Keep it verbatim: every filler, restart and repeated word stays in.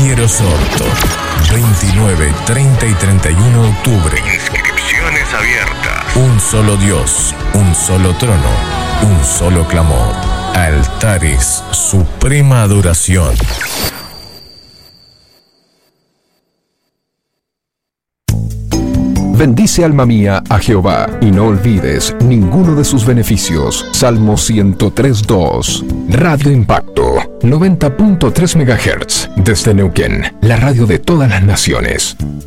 Quiero Sorto. veintinueve, treinta y treinta y uno de octubre. Inscripciones abiertas. Un solo Dios, un solo trono, un solo clamor. Altares, suprema adoración. Bendice alma mía a Jehová, y no olvides ninguno de sus beneficios. Salmo ciento tres, dos. Radio Impacto, noventa punto tres megahertz. Desde Neuquén, la radio de todas las naciones.